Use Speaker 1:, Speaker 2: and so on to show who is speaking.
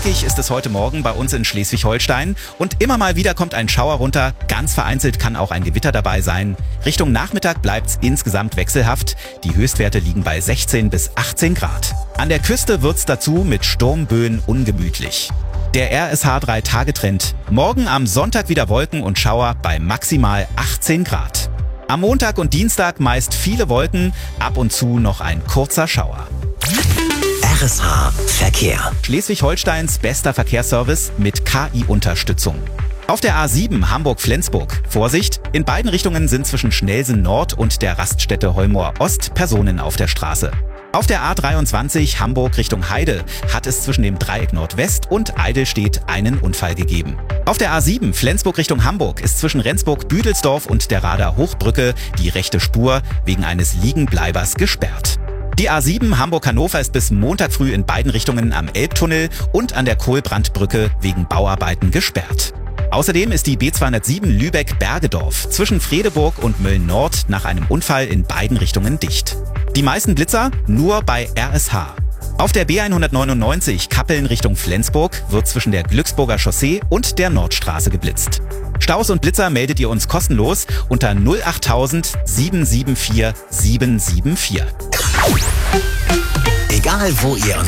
Speaker 1: Wolkig ist es heute Morgen bei uns in Schleswig-Holstein und immer mal wieder kommt ein Schauer runter. Ganz vereinzelt kann auch ein Gewitter dabei sein. Richtung Nachmittag bleibt's insgesamt wechselhaft. Die Höchstwerte liegen bei 16 bis 18 Grad. An der Küste wird's dazu mit Sturmböen ungemütlich. Der RSH 3-Tage-Trend. Morgen am Sonntag wieder Wolken und Schauer bei maximal 18 Grad. Am Montag und Dienstag meist viele Wolken, ab und zu noch ein kurzer Schauer.
Speaker 2: RSH Verkehr.
Speaker 1: Schleswig-Holsteins bester Verkehrsservice mit KI-Unterstützung. Auf der A7 Hamburg-Flensburg. Vorsicht, in beiden Richtungen sind zwischen Schnelsen Nord und der Raststätte Heumoor Ost Personen auf der Straße. Auf der A23 Hamburg Richtung Heide hat es zwischen dem Dreieck Nordwest und Eidelstedt einen Unfall gegeben. Auf der A7 Flensburg Richtung Hamburg ist zwischen Rendsburg-Büdelsdorf und der Rader Hochbrücke die rechte Spur wegen eines Liegenbleibers gesperrt. Die A7 Hamburg-Hannover ist bis Montag früh in beiden Richtungen am Elbtunnel und an der Kohlbrandbrücke wegen Bauarbeiten gesperrt. Außerdem ist die B207 Lübeck-Bergedorf zwischen Fredeburg und Mölln-Nord nach einem Unfall in beiden Richtungen dicht. Die meisten Blitzer nur bei RSH. Auf der B199 Kappeln Richtung Flensburg wird zwischen der Glücksburger Chaussee und der Nordstraße geblitzt. Staus und Blitzer meldet ihr uns kostenlos unter 08000 774 774.
Speaker 2: Egal wo ihr uns